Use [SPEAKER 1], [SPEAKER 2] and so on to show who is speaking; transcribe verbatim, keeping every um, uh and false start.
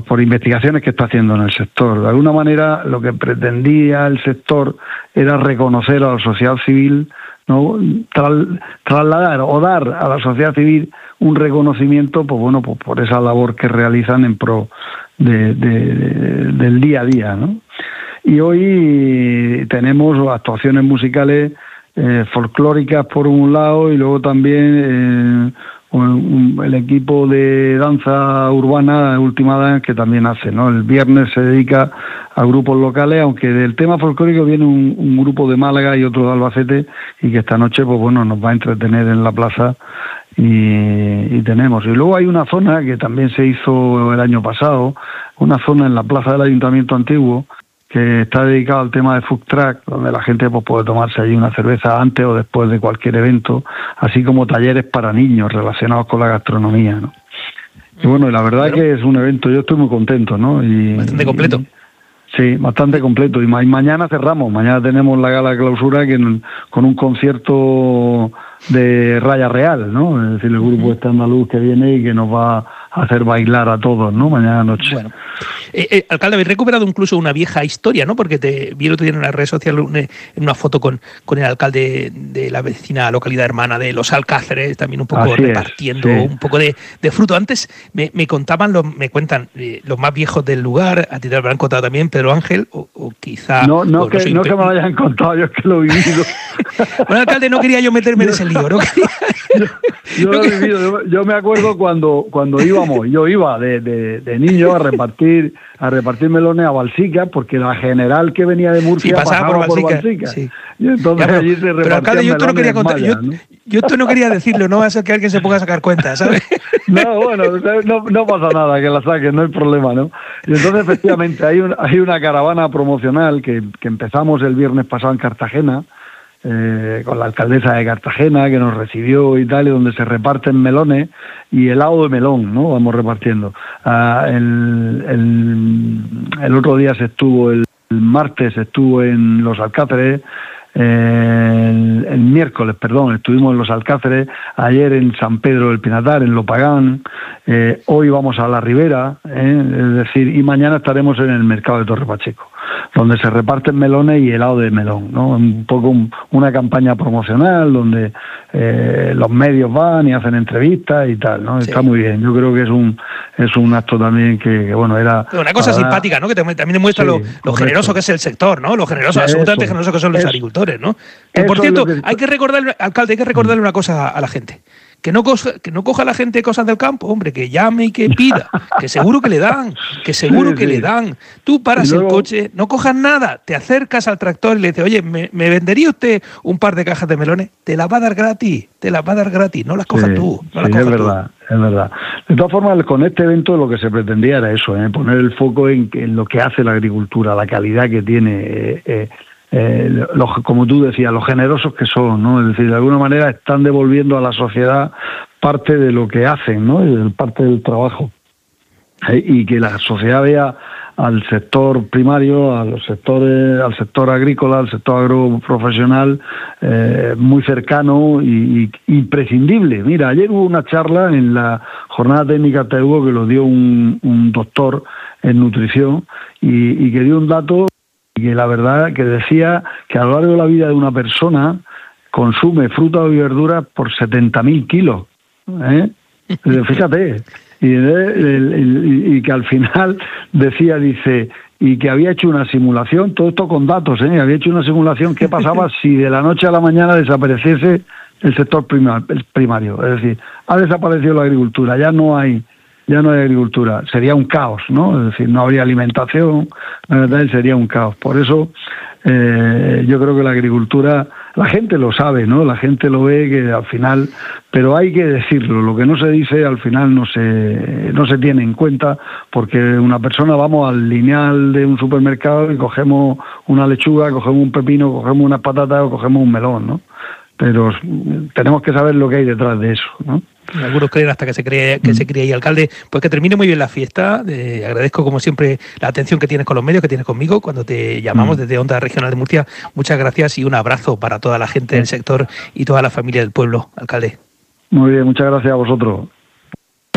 [SPEAKER 1] por investigaciones que está haciendo en el sector. De alguna manera, lo que pretendía el sector era reconocer a la sociedad civil, ¿no? Tras, trasladar o dar a la sociedad civil un reconocimiento, pues bueno, pues por esa labor que realizan en pro de, de, de, del día a día, ¿no? Y hoy tenemos actuaciones musicales eh, folclóricas por un lado, y luego también eh, un, el equipo de danza urbana Última Dance, que también hace, ¿no? El viernes se dedica a grupos locales, aunque del tema folclórico viene un, un grupo de Málaga y otro de Albacete, y que esta noche, pues bueno, nos va a entretener en la plaza. Y, y tenemos. Y luego hay una zona que también se hizo el año pasado, una zona en la plaza del Ayuntamiento Antiguo, que está dedicada al tema de food truck, donde la gente pues puede tomarse allí una cerveza antes o después de cualquier evento, así como talleres para niños relacionados con la gastronomía, ¿no? Y bueno, y la verdad, bueno, que es un evento, yo estoy muy contento, ¿no? Y,
[SPEAKER 2] bastante completo.
[SPEAKER 1] Y, sí, bastante completo. Y ma- mañana cerramos, mañana tenemos la gala de clausura que en, con un concierto de Raya Real, ¿no? Es decir, el grupo este andaluz que viene y que nos va a hacer bailar a todos, ¿no? Mañana noche.
[SPEAKER 2] Bueno, eh, eh, alcalde, habéis recuperado incluso una vieja historia, ¿no? Porque te vi el otro día en las redes sociales una, en una foto con, con el alcalde de la vecina localidad hermana de Los Alcáceres, también un poco
[SPEAKER 1] Así
[SPEAKER 2] repartiendo
[SPEAKER 1] es, sí.
[SPEAKER 2] un poco de, de fruto. Antes me, me contaban, los, me cuentan eh, los más viejos del lugar, a ti te lo habrán contado también, Pedro Ángel, o, o quizá...
[SPEAKER 1] No, no,
[SPEAKER 2] o
[SPEAKER 1] que,
[SPEAKER 2] no,
[SPEAKER 1] no que me lo hayan contado, yo es que lo he vivido.
[SPEAKER 2] Bueno, alcalde, no quería yo meterme en ese lío, ¿no? Quería...
[SPEAKER 1] Yo, yo lo he vivido, yo, yo me acuerdo cuando cuando íbamos, yo iba de, de, de niño a repartir a repartir melones a Balsica, porque la general que venía de Murcia, sí, pasaba, pasaba por Balsica, por Balsica. Sí. Y entonces ya, pero, allí se repartían pero alcalde, yo esto no quería contar,
[SPEAKER 2] Maya, yo, ¿no? yo esto no quería decirlo, no va a ser que alguien se ponga a sacar cuentas, ¿sabes?
[SPEAKER 1] No, bueno, no, no pasa nada, que la saquen, no hay problema, ¿no? Y entonces efectivamente hay, un, hay una caravana promocional que, que empezamos el viernes pasado en Cartagena, Eh, con la alcaldesa de Cartagena, que nos recibió y tal, y donde se reparten melones y helado de melón, ¿no? Vamos repartiendo. Ah, el, el, el otro día se estuvo, el, el martes estuvo en Los Alcáceres, eh, el, el miércoles, perdón, estuvimos en Los Alcáceres, ayer en San Pedro del Pinatar, en Lopagán, eh, hoy vamos a La Ribera, eh, es decir, y mañana estaremos en el mercado de Torre Pacheco, donde se reparten melones y helado de melón, ¿no? Un poco un, una campaña promocional donde eh, los medios van y hacen entrevistas y tal, ¿no? Sí. Está muy bien. Yo creo que es un es un acto también que, que bueno, era...
[SPEAKER 2] Una cosa para... simpática, ¿no? Que también demuestra sí, lo, lo generoso que es el sector, ¿no? Lo generoso, eso, absolutamente generoso que son los eso, agricultores, ¿no? Que, por cierto, que... hay que recordarle, alcalde, hay que recordarle una cosa a la gente. Que no, coja, que no coja la gente cosas del campo, hombre, que llame y que pida, que seguro que le dan, que seguro sí, que sí. le dan. Tú paras luego... el coche, no cojas nada, te acercas al tractor y le dices, oye, ¿me, ¿me vendería usted un par de cajas de melones? Te las va a dar gratis, te las va a dar gratis, no las cojas sí, tú. No las
[SPEAKER 1] sí,
[SPEAKER 2] cojas
[SPEAKER 1] es verdad,
[SPEAKER 2] tú.
[SPEAKER 1] es verdad. De todas formas, con este evento lo que se pretendía era eso, ¿eh? Poner el foco en, en lo que hace la agricultura, la calidad que tiene, eh, eh, Eh, los, como tú decías, los generosos que son, ¿no? Es decir, de alguna manera están devolviendo a la sociedad parte de lo que hacen, ¿no? Parte del trabajo. Eh, y que la sociedad vea al sector primario, a los sectores, al sector agrícola, al sector agroprofesional, eh, muy cercano y, y imprescindible. Mira, ayer hubo una charla en la jornada técnica T U que lo dio un, un doctor en nutrición y, y que dio un dato y que la verdad que decía que a lo largo de la vida de una persona consume frutas y verduras por setenta mil kilos, ¿eh? Fíjate, y, y, y que al final decía, dice, y que había hecho una simulación, todo esto con datos, ¿eh? Había hecho una simulación, ¿qué pasaba si de la noche a la mañana desapareciese el sector primar, el primario? Es decir, ha desaparecido la agricultura, ya no hay ya no hay agricultura, sería un caos, ¿no? Es decir, no habría alimentación, la verdad sería un caos. Por eso eh, yo creo que la agricultura, la gente lo sabe, ¿no? La gente lo ve que al final, pero hay que decirlo, lo que no se dice al final no se no se tiene en cuenta, porque una persona vamos al lineal de un supermercado y cogemos una lechuga, cogemos un pepino, cogemos unas patatas o cogemos un melón, ¿no? Pero tenemos que saber lo que hay detrás de eso, ¿no?
[SPEAKER 2] Algunos creen hasta que se cree que se cree ahí, alcalde. Pues que termine muy bien la fiesta. Eh, agradezco como siempre la atención que tienes con los medios, que tienes conmigo cuando te llamamos desde Onda Regional de Murcia. Muchas gracias y un abrazo para toda la gente del sector y toda la familia del pueblo, alcalde.
[SPEAKER 1] Muy bien, muchas gracias a vosotros.